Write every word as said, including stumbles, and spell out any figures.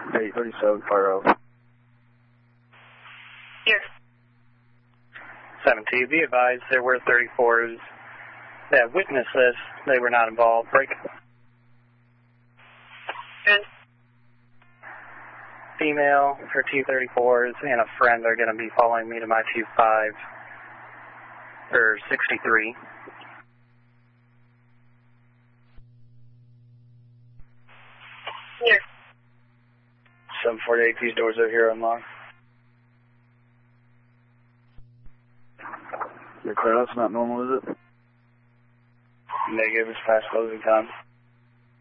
eight thirty-seven, fire out. Here. seven T, be advised there were thirty-fours that witnessed this. They were not involved. Break. Good. Female, her T thirty-fours, and a friend are going to be following me to my T five, or sixty-three. Here. seven forty-eight, these doors are here unlocked. Your crowd's not normal, is it? Negative, it's past closing time.